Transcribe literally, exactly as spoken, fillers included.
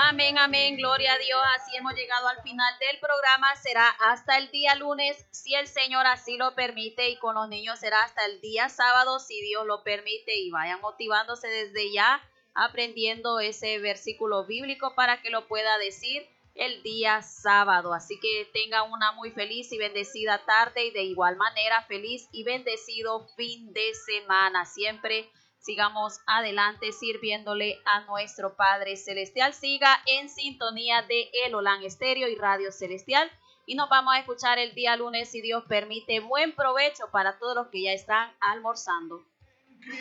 Amén, amén, gloria a Dios. Así hemos llegado al final del programa. Será hasta el día lunes, si el Señor así lo permite, y con los niños será hasta el día sábado, si Dios lo permite, y vayan motivándose desde ya, aprendiendo ese versículo bíblico para que lo pueda decir el día sábado. Así que tengan una muy feliz y bendecida tarde, y de igual manera feliz y bendecido fin de semana. Siempre sigamos adelante sirviéndole a nuestro Padre Celestial. Siga en sintonía de El Olán Estéreo y Radio Celestial, y nos vamos a escuchar el día lunes, si Dios permite. Buen provecho para todos los que ya están almorzando.